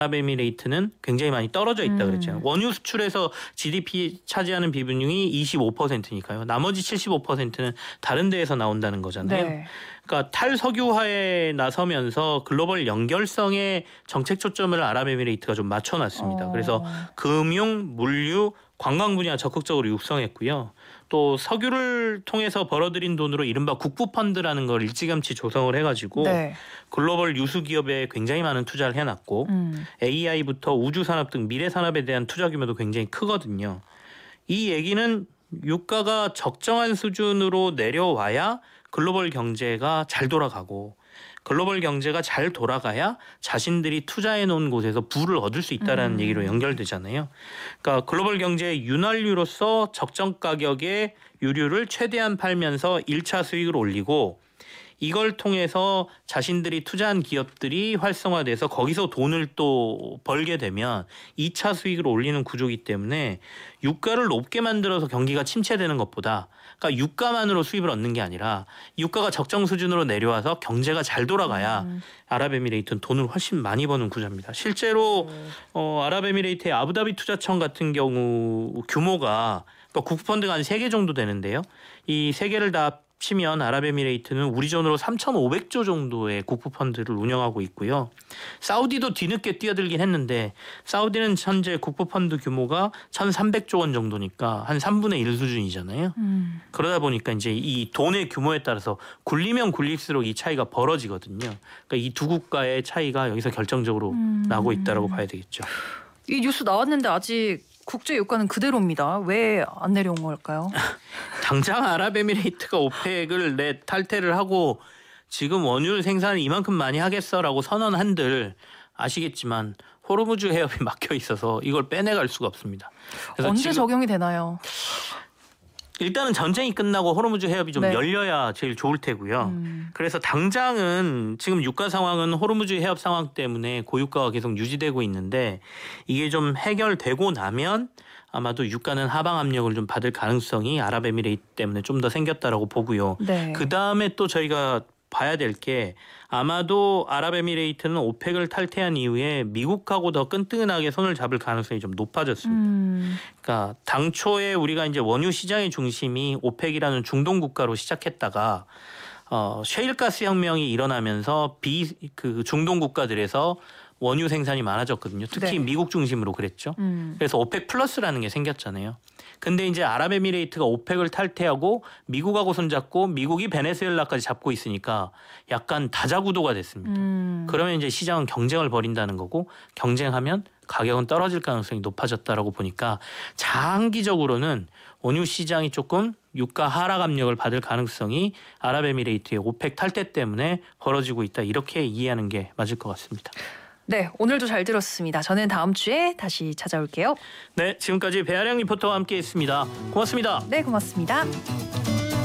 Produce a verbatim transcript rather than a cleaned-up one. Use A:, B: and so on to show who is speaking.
A: 아랍에미레이트는 굉장히 많이 떨어져 있다 그랬잖아요. 음. 원유 수출에서 지디피 차지하는 비중이 이십오 퍼센트니까요. 나머지 칠십오 퍼센트는 다른 데에서 나온다는 거잖아요. 네. 그러니까 탈석유화에 나서면서 글로벌 연결성에 정책 초점을 아랍에미레이트가 좀 맞춰놨습니다. 어. 그래서 금융, 물류, 관광 분야 적극적으로 육성했고요. 또 석유를 통해서 벌어들인 돈으로 이른바 국부펀드라는 걸 일찌감치 조성을 해가지고 네. 글로벌 유수 기업에 굉장히 많은 투자를 해놨고 음. 에이아이부터 우주산업 등 미래산업에 대한 투자 규모도 굉장히 크거든요. 이 얘기는 유가가 적정한 수준으로 내려와야 글로벌 경제가 잘 돌아가고 글로벌 경제가 잘 돌아가야 자신들이 투자해 놓은 곳에서 부를 얻을 수 있다는 음. 얘기로 연결되잖아요. 그러니까 글로벌 경제의 윤활유로서 적정 가격의 유류를 최대한 팔면서 일 차 수익을 올리고 이걸 통해서 자신들이 투자한 기업들이 활성화돼서 거기서 돈을 또 벌게 되면 이 차 수익을 올리는 구조이기 때문에 유가를 높게 만들어서 경기가 침체되는 것보다 그러니까 유가만으로 수입을 얻는 게 아니라 유가가 적정 수준으로 내려와서 경제가 잘 돌아가야 음. 아랍에미레이트는 돈을 훨씬 많이 버는 구조입니다. 실제로 음. 어, 아랍에미레이트의 아부다비 투자청 같은 경우 규모가 그러니까 국부펀드가 한 세 개 정도 되는데요. 이 세 개를 다 치면 아랍에미레이트는 우리 돈으로 삼천오백 조 정도의 국부펀드를 운영하고 있고요. 사우디도 뒤늦게 뛰어들긴 했는데 사우디는 현재 국부펀드 규모가 천삼백 조 원 정도니까 한 삼분의 일 수준이잖아요. 음. 그러다 보니까 이제 이 돈의 규모에 따라서 굴리면 굴릴수록 이 차이가 벌어지거든요. 그러니까 이 두 국가의 차이가 여기서 결정적으로 음. 나고 있다고 봐야 되겠죠.
B: 이 뉴스 나왔는데 아직 국제 유가는 그대로입니다. 왜 안 내려온 걸까요?
A: 당장 아랍에미레이트가 오펙을 내 탈퇴를 하고 지금 원유 생산을 이만큼 많이 하겠어라고 선언한들 아시겠지만 호르무즈 해협이 막혀 있어서 이걸 빼내갈 수가 없습니다.
B: 그래서 언제 적용이 되나요?
A: 일단은 전쟁이 끝나고 호르무즈 해협이 좀
B: 네.
A: 열려야 제일 좋을 테고요.
B: 음.
A: 그래서 당장은 지금 유가 상황은 호르무즈 해협 상황 때문에 고유가가 계속 유지되고 있는데 이게 좀 해결되고 나면 아마도 유가는 하방 압력을 좀 받을 가능성이 아랍에미레이트 때문에 좀 더 생겼다라고 보고요.
B: 네.
A: 그다음에 또 저희가 봐야 될 게 아마도 아랍에미레이트는 오펙을 탈퇴한 이후에 미국하고 더 끈끈하게 손을 잡을 가능성이 좀 높아졌습니다.
B: 음.
A: 그러니까 당초에 우리가 이제 원유 시장의 중심이 오펙이라는 중동 국가로 시작했다가 어, 셰일가스 혁명이 일어나면서 비 그 중동 국가들에서 원유 생산이 많아졌거든요. 특히 네. 미국 중심으로 그랬죠. 음. 그래서 오펙 플러스라는 게 생겼잖아요. 근데 이제 아랍에미레이트가 오펙을 탈퇴하고 미국하고 손잡고 미국이 베네수엘라까지 잡고 있으니까 약간 다자구도가 됐습니다. 음. 그러면 이제 시장은 경쟁을 벌인다는 거고 경쟁하면 가격은 떨어질 가능성이 높아졌다라고 보니까 장기적으로는 원유 시장이 조금 유가 하락 압력을 받을 가능성이 아랍에미레이트의 오펙 탈퇴 때문에 벌어지고 있다. 이렇게 이해하는 게 맞을 것 같습니다.
B: 네, 오늘도 잘 들었습니다. 저는 다음 주에 다시 찾아올게요.
A: 네, 지금까지 배아량 리포터와 함께했습니다. 고맙습니다.
B: 네, 고맙습니다.